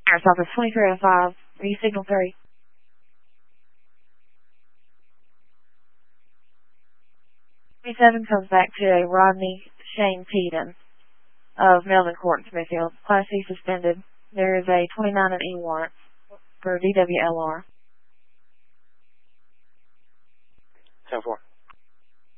Sheriff's Office 2305, signal 3. Seven comes back to a Rodney Shane Peden of Melvin Court in Smithfield. Class C suspended. There is a 29 and E warrant for DWLR. 10-4.